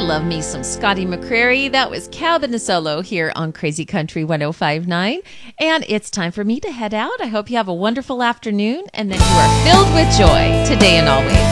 love me some Scotty McCreery. That was Cabin Solo here on Crazy Country 105.9. And it's time for me to head out. I hope you have a wonderful afternoon and that you are filled with joy today and always.